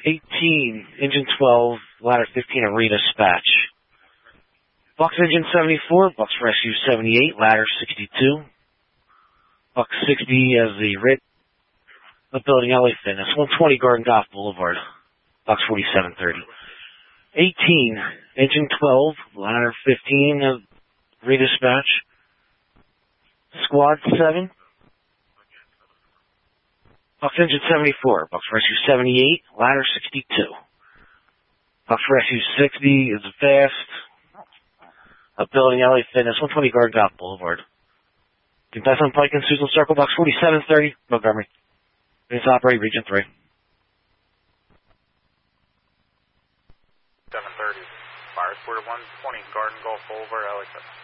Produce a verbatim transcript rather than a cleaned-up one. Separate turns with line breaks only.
eighteen, engine twelve, ladder fifteen, Arena Dispatch. Bucks engine seventy-four, Bucks Rescue seventy-eight, ladder sixty-two. Bucks sixty as the red, the building L A Fitness, one twenty Garden Golf Boulevard, Bucks forty-seven thirty. eighteen, engine twelve, ladder fifteen, uh, Arena Dispatch. Squad seven, Bucks engine seventy-four, Bucks Rescue seventy-eight, ladder sixty-two. Bucks Rescue sixty is fast. A building L A Fitness, one twenty Garden Golf Boulevard. Contest on Pike and Susan Circle, Bucks forty-seven thirty, Montgomery. It's operate Region three.
seven thirty, Fire Square one twenty Garden Golf Boulevard, L A Fitness.